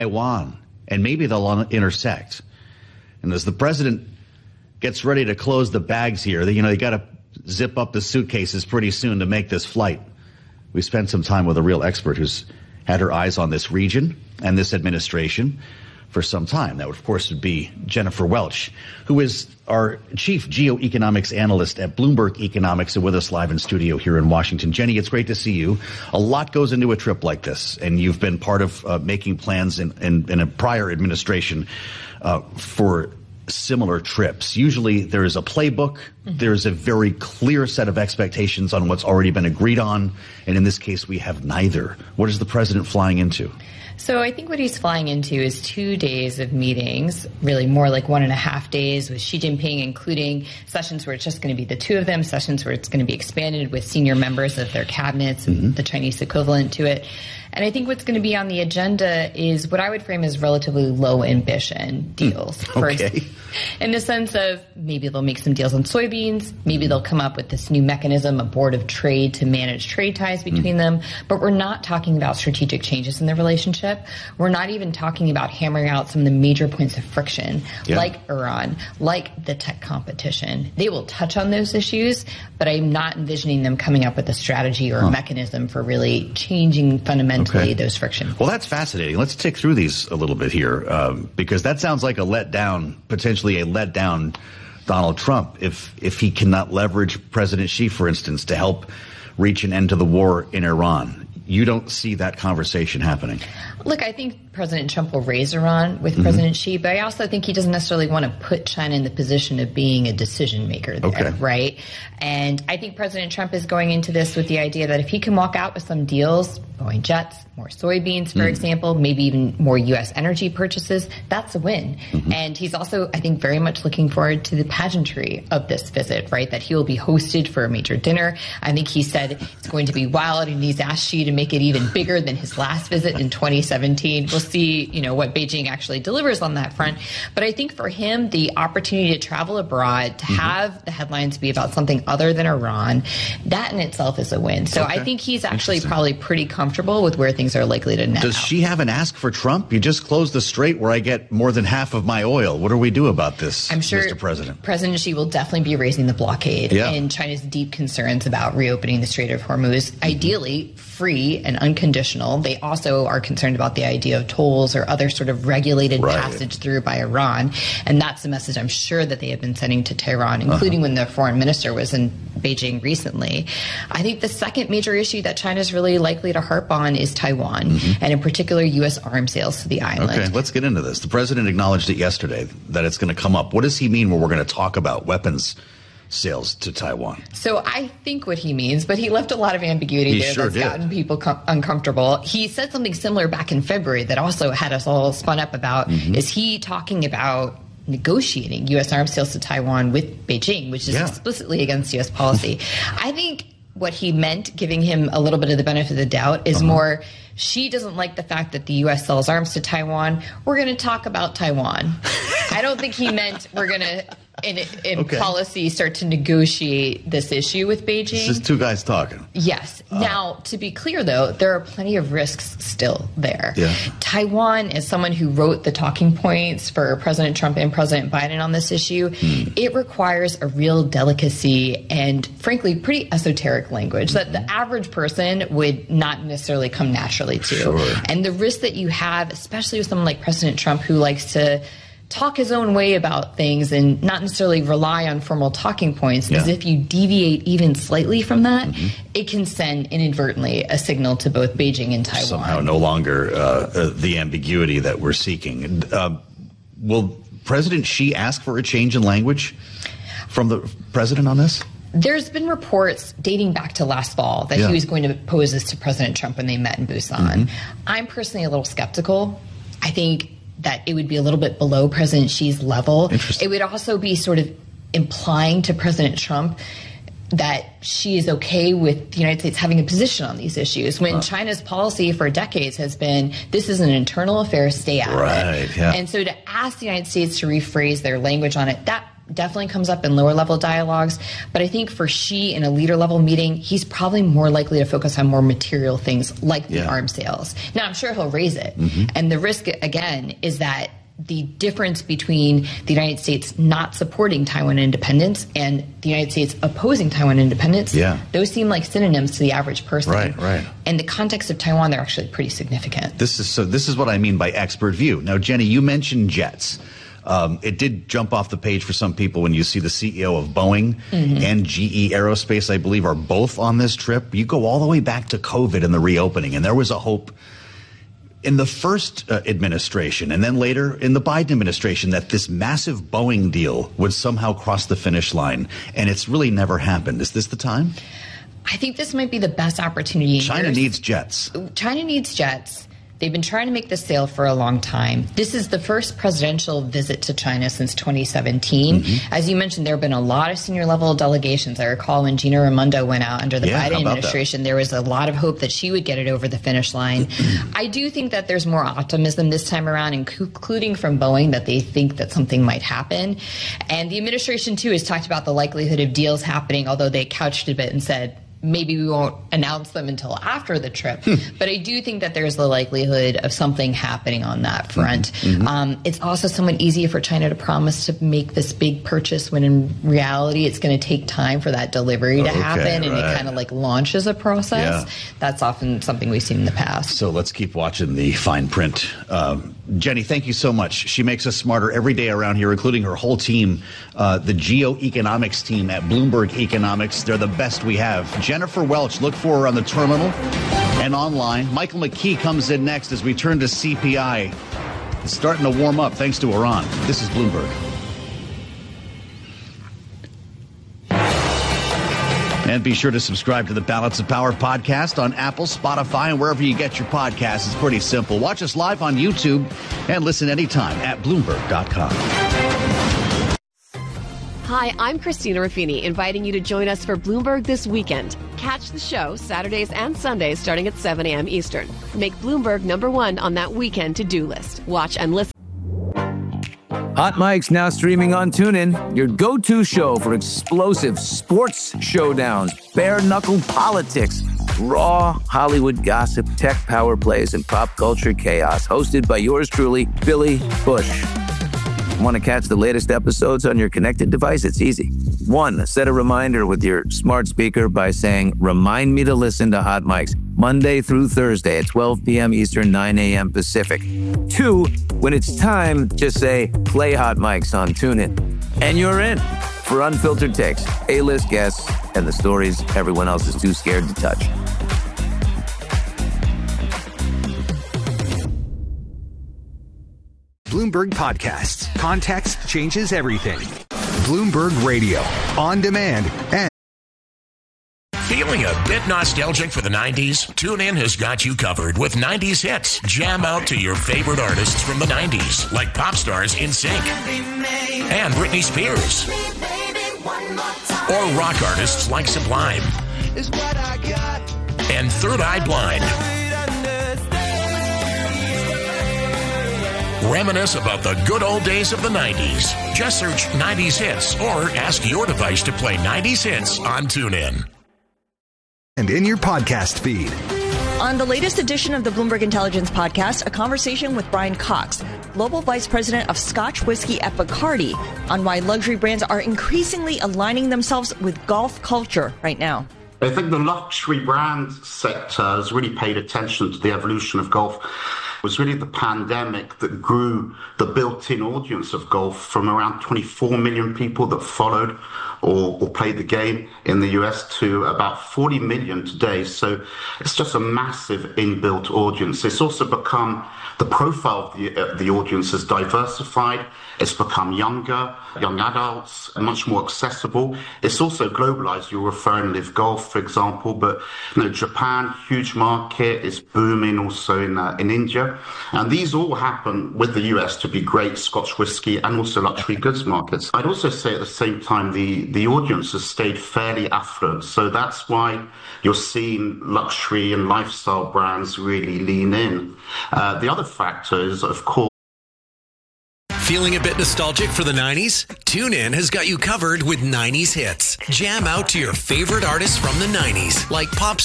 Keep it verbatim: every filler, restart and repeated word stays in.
Taiwan, and maybe they'll intersect. And as the president gets ready to close the bags here, you know, you got to zip up the suitcases pretty soon to make this flight. We spent some time with a real expert who's had her eyes on this region and this administration for some time. That, of course, would be Jennifer Welch, who is our chief geoeconomics analyst at Bloomberg Economics and with us live in studio here in Washington. Jenny, it's great to see you. A lot goes into a trip like this, and you've been part of uh, making plans in, in, in a prior administration uh, for similar trips. Usually there is a playbook. Mm-hmm. There's a very clear set of expectations on what's already been agreed on. And in this case, we have neither. What is the president flying into? So I think what he's flying into is two days of meetings, really more like one and a half days with Xi Jinping, including sessions where it's just going to be the two of them, sessions where it's going to be expanded with senior members of their cabinets and mm-hmm. the Chinese equivalent to it. And I think what's going to be on the agenda is what I would frame as relatively low ambition deals. Mm, okay. For, in the sense of maybe they'll make some deals on soybeans, maybe they'll come up with this new mechanism, a board of trade to manage trade ties between mm. them. But we're not talking about strategic changes in the relationship. We're not even talking about hammering out some of the major points of friction, yeah. like Iran, like the tech competition. They will touch on those issues, but I'm not envisioning them coming up with a strategy or huh. a mechanism for really changing fundamentally Okay. those frictions. Well, that's fascinating. Let's tick through these a little bit here, um, because that sounds like a letdown, potentially a letdown Donald Trump, if if he cannot leverage President Xi, for instance, to help reach an end to the war in Iran. You don't see that conversation happening. Look, I think President Trump will raise Iran with mm-hmm. President Xi, but I also think he doesn't necessarily want to put China in the position of being a decision maker there, okay. right? And I think President Trump is going into this with the idea that if he can walk out with some deals, Boeing jets, more soybeans, for mm. example, maybe even more U S energy purchases, that's a win. Mm-hmm. And he's also, I think, very much looking forward to the pageantry of this visit, right? That he will be hosted for a major dinner. I think he said it's going to be wild, and he's asked Xi to make it even bigger than his last visit in twenty seventeen. We'll see, you know, what Beijing actually delivers on that front. But I think for him, the opportunity to travel abroad, to mm-hmm. have the headlines be about something other than Iran, that in itself is a win. So okay. I think he's actually probably pretty comfortable with where things are likely to net Does out. Xi have an ask for Trump? You just closed the strait where I get more than half of my oil. What do we do about this, I'm sure Mister President? President Xi will definitely be raising the blockade yeah. and China's deep concerns about reopening the Strait of Hormuz, mm-hmm. ideally free and unconditional. They also are concerned about the idea of tolls or other sort of regulated right. passage through by Iran. And that's the message I'm sure that they have been sending to Tehran, including uh-huh. when their foreign minister was in Beijing recently. I think the second major issue that China is really likely to harp on is Taiwan, mm-hmm. and in particular U S arms sales to the island. Okay, let's get into this. The president acknowledged it yesterday that it's going to come up. What does he mean when we're going to talk about weapons sales to Taiwan? So I think what he means, but he left a lot of ambiguity he there sure that's did. gotten people com- uncomfortable. He said something similar back in February that also had us all spun up about, mm-hmm. is he talking about negotiating U S arms sales to Taiwan with Beijing, which is yeah. explicitly against U S policy. I think what he meant, giving him a little bit of the benefit of the doubt, is uh-huh. more, Xi doesn't like the fact that the U S sells arms to Taiwan. We're going to talk about Taiwan. I don't think he meant we're going to, in, in okay. policy, start to negotiate this issue with Beijing. It's just two guys talking. Yes. Uh, now, to be clear, though, there are plenty of risks still there. Yeah. Taiwan, as someone who wrote the talking points for President Trump and President Biden on this issue, hmm. it requires a real delicacy and, frankly, pretty esoteric language mm-hmm. that the average person would not necessarily come naturally to. Sure. And the risk that you have, especially with someone like President Trump, who likes to talk his own way about things and not necessarily rely on formal talking points, yeah. is if you deviate even slightly from that, mm-hmm. it can send inadvertently a signal to both Beijing and Taiwan. Somehow no longer uh, uh, the ambiguity that we're seeking. Uh, will President Xi ask for a change in language from the president on this? There's been reports dating back to last fall that yeah. he was going to pose this to President Trump when they met in Busan. Mm-hmm. I'm personally a little skeptical. I think that it would be a little bit below President Xi's level. It would also be sort of implying to President Trump that she is okay with the United States having a position on these issues, when uh, China's policy for decades has been, this is an internal affair, stay out right, of it. Yeah. And so to ask the United States to rephrase their language on it, that definitely comes up in lower level dialogues. But I think for Xi in a leader level meeting, he's probably more likely to focus on more material things like the yeah. arms sales. Now, I'm sure he'll raise it. Mm-hmm. And the risk, again, is that the difference between the United States not supporting Taiwan independence and the United States opposing Taiwan independence, yeah. those seem like synonyms to the average person. Right, right. In the context of Taiwan, they're actually pretty significant. This is so. This is what I mean by expert view. Now, Jenny, you mentioned jets. Um, it did jump off the page for some people when you see the C E O of Boeing mm-hmm. and G E Aerospace, I believe, are both on this trip. You go all the way back to COVID and the reopening, and there was a hope in the first uh, administration and then later in the Biden administration that this massive Boeing deal would somehow cross the finish line. And it's really never happened. Is this the time? I think this might be the best opportunity. China There's, needs jets. China needs jets. They've been trying to make this sale for a long time. This is the first presidential visit to China since twenty seventeen. Mm-hmm. As you mentioned, there have been a lot of senior level delegations. I recall when Gina Raimondo went out under the yeah, Biden administration, that? there was a lot of hope that she would get it over the finish line. I do think that there's more optimism this time around, including from Boeing, that they think that something might happen. And the administration, too, has talked about the likelihood of deals happening, although they couched it a bit and said, maybe we won't announce them until after the trip. Hmm. But I do think that there's the likelihood of something happening on that front. Mm-hmm. Um, it's also somewhat easier for China to promise to make this big purchase when in reality it's going to take time for that delivery to okay, happen. Right. And it kind of like launches a process. Yeah. That's often something we've seen in the past. So let's keep watching the fine print. Um, Jenny, thank you so much. She makes us smarter every day around here, including her whole team, uh, the geoeconomics team at Bloomberg Economics. They're the best we have. Jennifer Welch, look for her on the terminal and online. Michael McKee comes in next as we turn to C P I. It's starting to warm up thanks to Iran. This is Bloomberg. And be sure to subscribe to the Balance of Power podcast on Apple, Spotify, and wherever you get your podcasts. It's pretty simple. Watch us live on YouTube and listen anytime at Bloomberg dot com. Hi, I'm Christina Ruffini, inviting you to join us for Bloomberg This Weekend. Catch the show Saturdays and Sundays starting at seven a.m. Eastern. Make Bloomberg number one on that weekend to-do list. Watch and listen. Hot Mic's now streaming on TuneIn, your go-to show for explosive sports showdowns, bare-knuckle politics, raw Hollywood gossip, tech power plays, and pop culture chaos. Hosted by yours truly, Billy Bush. Want to catch the latest episodes on your connected device? It's easy. One, set a reminder with your smart speaker by saying, remind me to listen to Hot Mics Monday through Thursday at twelve p.m. Eastern, nine a.m. Pacific. Two, when it's time, just say, play Hot Mics on TuneIn. And you're in for unfiltered takes, A-list guests, and the stories everyone else is too scared to touch. Bloomberg Podcasts. Context changes everything. Bloomberg Radio. On demand and feeling a bit nostalgic for the nineties? TuneIn has got you covered with nineties hits. Jam out to your favorite artists from the nineties, like pop stars NSYNC and Britney Spears. Or rock artists like Sublime and Third Eye Blind. Reminisce about the good old days of the nineties. Just search nineties hits or ask your device to play nineties hits on TuneIn. And in your podcast feed. On the latest edition of the Bloomberg Intelligence Podcast, a conversation with Brian Cox, Global Vice President of Scotch Whisky at Bacardi, on why luxury brands are increasingly aligning themselves with golf culture right now. I think the luxury brand sector has really paid attention to the evolution of golf. It was really the pandemic that grew the built-in audience of golf from around twenty-four million people that followed or, or played the game in the U S to about forty million today. So it's just a massive inbuilt audience. It's also become, the profile of the, uh, the audience has diversified. It's become younger, young adults, much more accessible. It's also globalized. You're referring Live Golf, for example, but you know, Japan, huge market, is booming also in uh, in India. And these all happen with the U S to be great Scotch whisky and also luxury goods markets. I'd also say at the same time, the, the audience has stayed fairly affluent. So that's why you're seeing luxury and lifestyle brands really lean in. Uh, the other factor is, of course, Feeling a bit nostalgic for the nineties? TuneIn has got you covered with nineties hits. Jam out to your favorite artists from the nineties, like pop